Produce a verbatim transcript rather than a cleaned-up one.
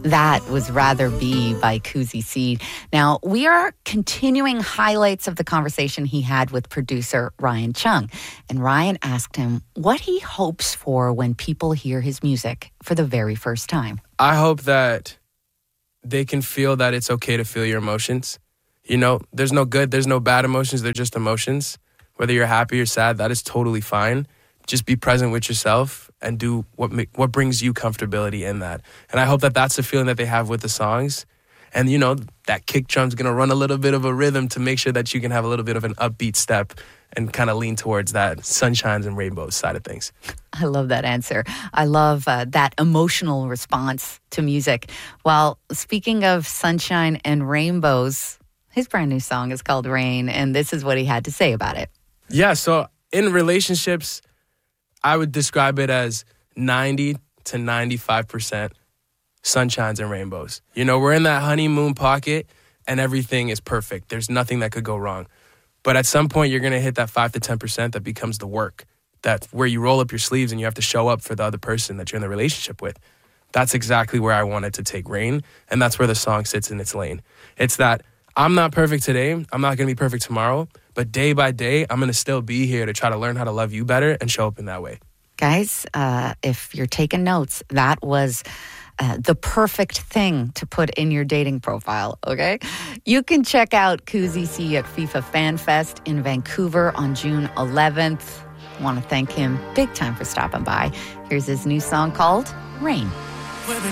That was Rather Be by Kuzi Seed. Now, we are continuing highlights of the conversation he had with producer Ryan Chung. And Ryan asked him what he hopes for when people hear his music for the very first time. I hope that they can feel that it's okay to feel your emotions. You know, there's no good, there's no bad emotions, they're just emotions. Whether you're happy or sad, that is totally fine. Just be present with yourself and do what what brings you comfortability in that. And I hope that that's the feeling that they have with the songs. And, you know, that kick drum's going to run a little bit of a rhythm to make sure that you can have a little bit of an upbeat step and kind of lean towards that sunshines and rainbows side of things. I love that answer. I love uh, that emotional response to music. Well, speaking of sunshine and rainbows, his brand new song is called Rain, and this is what he had to say about it. Yeah, so in relationships, I would describe it as ninety to ninety-five percent sunshines and rainbows. You know, we're in that honeymoon pocket and everything is perfect. There's nothing that could go wrong. But at some point, you're going to hit that five to ten percent that becomes the work, that where you roll up your sleeves and you have to show up for the other person that you're in the relationship with. That's exactly where I wanted to take Rain, and that's where the song sits in its lane. It's that I'm not perfect today. I'm not going to be perfect tomorrow. But day by day, I'm going to still be here to try to learn how to love you better and show up in that way. Guys, uh, if you're taking notes, that was uh, the perfect thing to put in your dating profile, okay? You can check out Kuzi C at FIFA Fan Fest in Vancouver on June eleventh. I want to thank him big time for stopping by. Here's his new song called Rain.